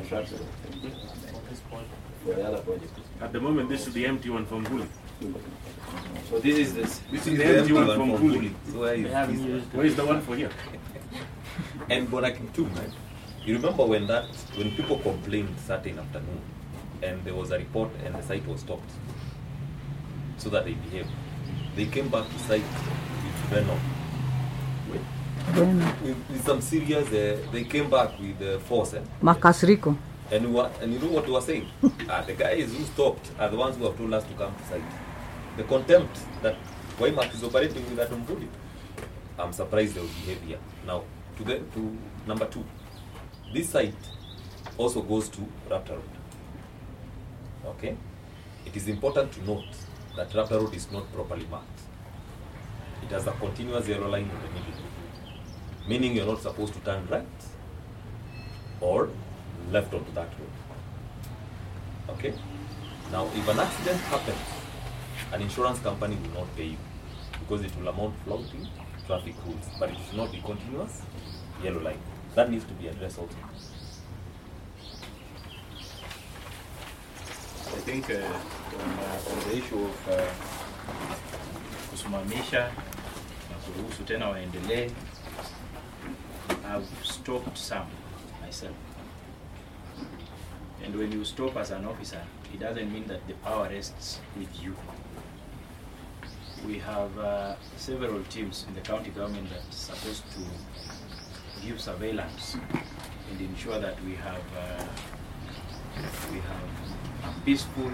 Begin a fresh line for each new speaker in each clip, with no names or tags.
construction. For the other project.
At the moment, this is the empty one from Guli.
So this is
the empty one from Guli.
So
where is the one for here?
And Bonakim too, man. You remember when people complained certain afternoon, and there was a report and the site was stopped, so that they behaved. They came back to site with venom. With some serious, they came back with force.
Makasriko.
And you know what they were saying? The guys who stopped are the ones who have told us to come to site. The contempt that Waymark is operating with at Mbuli. I'm surprised they will behave here. Now, to number 2. This site also goes to Raptor Road. Okay? It is important to note that Raptor Road is not properly marked. It has a continuous yellow line in the middle, meaning you're not supposed to turn right or left onto that road. Okay? Now, if an accident happens, an insurance company will not pay you because it will amount to flouting traffic rules, but it should not be continuous yellow line. That needs to be addressed also.
I think on the issue of kusimamisha na kuruhusu tena waendelee, I've stopped some myself. And when you stop as an officer, it doesn't mean that the power rests with you. We have several teams in the county government that's supposed to give surveillance and ensure that we have a peaceful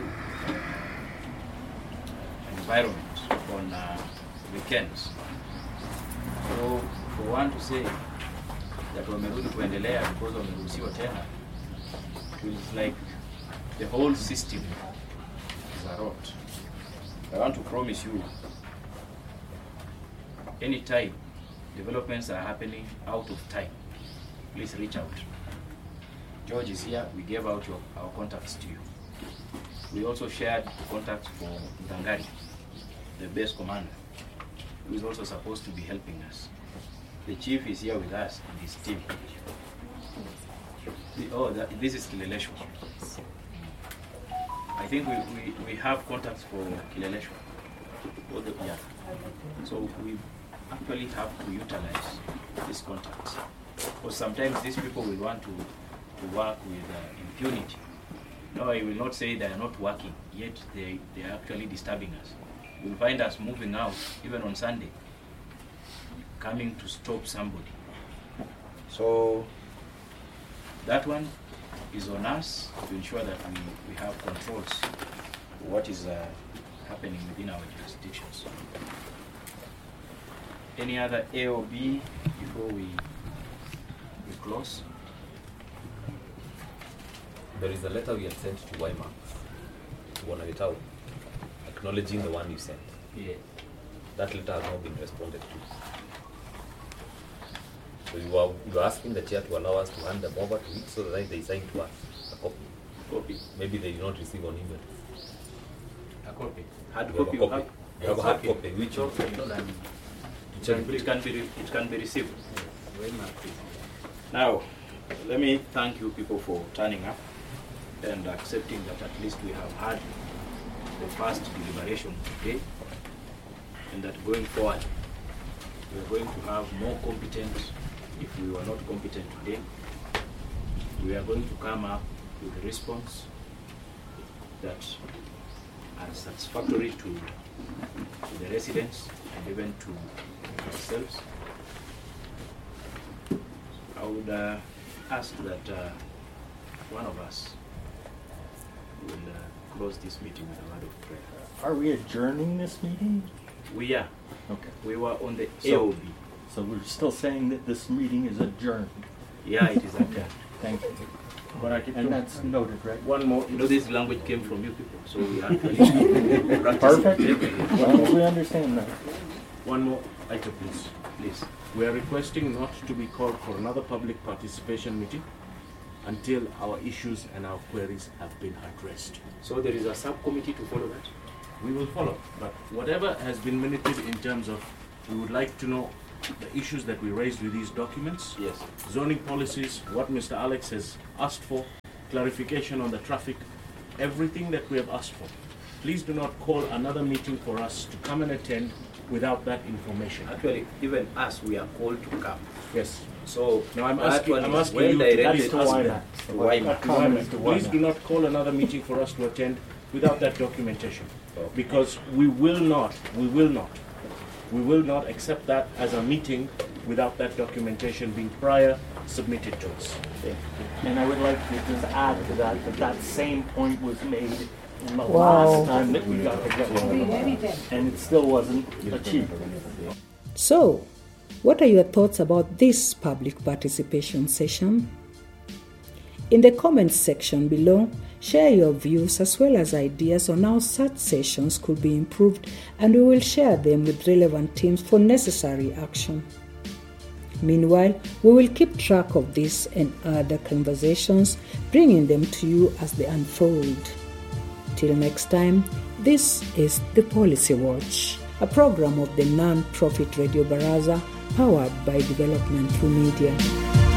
environment on weekends. So for one to say that wamerudi kuendelea because wameruhusiwa tena, it feels like the whole system is a rot. I want to promise you, anytime developments are happening out of time, please reach out. George is here. We gave out our contacts to you. We also shared the contacts for Ndangari, the base commander, who is also supposed to be helping us. The chief is here with us and his team. This is Kileleshwa. I think we have contacts for Kileleshwa. So we actually have to utilize these contacts. Because sometimes these people will want to work with impunity. No, I will not say they are not working, yet they are actually disturbing us. You'll find us moving out, even on Sunday, coming to stop somebody. So that one is on us to ensure that we have controls for what is happening within our jurisdictions. Any other A or B before we close?
There is a letter we had sent to Waymark, to Wanawetau, acknowledging the one you sent.
Yeah.
That letter has not been responded to. So you are asking the chair to allow us to hand them over to it so that they sign to us a copy. Maybe they did not receive an email.
A copy.
Hard copy. You have a hard copy. Which
it can be received. Now, let me thank you people for turning up and accepting that at least we have had the first deliberation today, and that going forward we are going to have more competent. If we were not competent today, we are going to come up with a response that are satisfactory to the residents and even to ourselves. I would ask that one of us will close this meeting with a word of prayer.
Are we adjourning this meeting?
We are.
Okay.
We were on the AOB.
So we're still saying that this meeting is adjourned?
Yeah, it is adjourned.
Okay, thank you.
But I keep
and that's noted, right?
One more. You know, this language came from you people, so we actually
perfect. Well, we understand that.
One more item, please. We are requesting not to be called for another public participation meeting until our issues and our queries have been addressed.
So there is a subcommittee to follow that?
We will follow, but whatever has been minuted in terms of, we would like to know the issues that we raised with these documents.
Yes.
Zoning policies, what Mr. Alex has asked for, clarification on the traffic, everything that we have asked for. Please do not call another meeting for us to come and attend without that information.
Actually, even us, we are called to come.
Yes.
So
Now I'm
that
asking
one
you
is
to
well directed
to Wyman.
to Wyman.
Please do not call another meeting for us to attend without that documentation.
Okay.
Because we will not accept that as a meeting without that documentation being prior submitted to us.
And I would like to just add to that that same point was made in the
Wow.
last time that we got together. And it still wasn't achieved.
So, what are your thoughts about this public participation session? In the comments section below, share your views as well as ideas on how such sessions could be improved, and we will share them with relevant teams for necessary action. Meanwhile, we will keep track of this and other conversations, bringing them to you as they unfold. Till next time, this is The Policy Watch, a program of the non-profit Radio Baraza powered by Development Through Media.